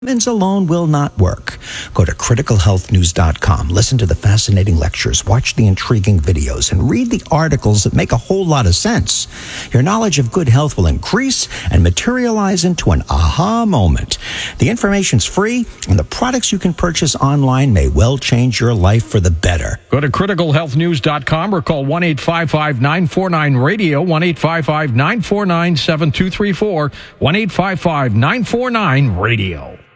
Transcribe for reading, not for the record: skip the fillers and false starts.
Vitamins alone will not work. Go to criticalhealthnews.com, listen to the fascinating lectures, watch the intriguing videos, and read the articles that make a whole lot of sense. Your knowledge of good health will increase and materialize into an aha moment. The information's free, and the products you can purchase online may well change your life for the better. Go to criticalhealthnews.com or call 1-855-949-RADIO, 1-855-949-7234, 1-855-949-RADIO.